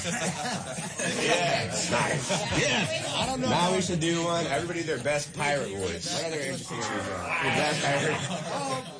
Yeah, nice. Yeah, I don't know. Now we should do one. Everybody their best pirate voice. What other interesting ones are there? Your best pirate.